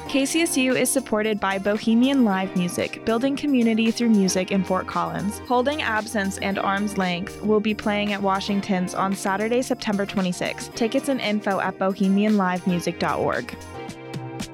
KCSU is supported by Bohemian Live Music, building community through music in Fort Collins. Holding Absence and Arm's Length will be playing at Washington's on Saturday, September 26. Tickets and info at bohemianlivemusic.org.